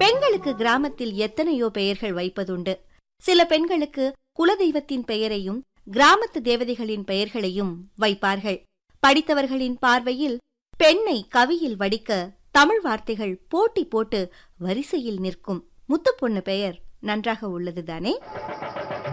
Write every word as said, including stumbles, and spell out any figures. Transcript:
பெண்களுக்கு கிராமத்தில் எத்தனையோ பெயர்கள் வைப்பதுண்டு. சில பெண்களுக்கு குலதெய்வத்தின் பெயரையும் கிராமத்து தேவதைகளின் பெயர்களையும் வைப்பார்கள். படித்தவர்களின் பார்வையில் பெண்ணை கவியில் வடிக்க தமிழ் வார்த்தைகள் போட்டி போட்டு வரிசையில் நிற்கும். முத்துப்பொண்ணு பெயர் நன்றாக உள்ளதுதானே?